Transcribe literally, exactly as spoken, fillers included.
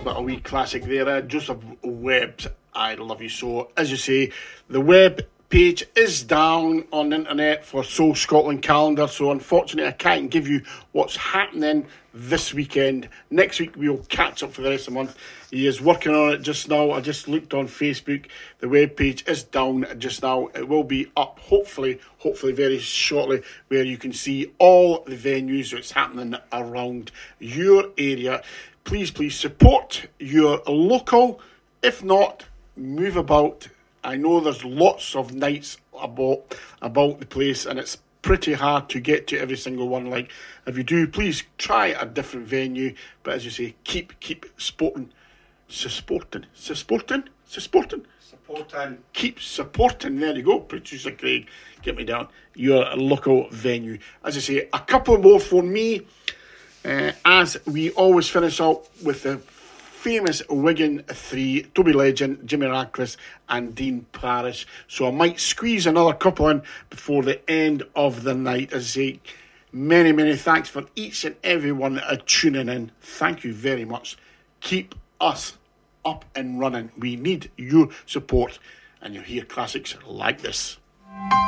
little wee classic there. Uh, Joseph Webb's I Love You So. As you say, the web page is down on the internet for Soul Scotland calendar, so unfortunately I can't give you what's happening this weekend. Next week we'll catch up for the rest of the month. He is working on it just now. I just looked on Facebook. The web page is down just now. It will be up hopefully, hopefully very shortly, where you can see all the venues that's happening around your area. Please, please support your local. If not, move about. I know there's lots of nights about about the place, and it's pretty hard to get to every single one. Like, if you do, please try a different venue. But as you say, keep keep sporting, supporting, supporting, supporting, supporting. Keep supporting. There you go, producer Craig. Get me down. Your local venue. As I say, a couple more for me. Uh, as we always finish up with the famous Wigan three, Toby Legend, Jimmy Radcliffe and Dean Parrish. So I might squeeze another couple in before the end of the night. As I say, many, many thanks for each and every one uh, tuning in. Thank you very much. Keep us up and running. We need your support, and you'll hear classics like this.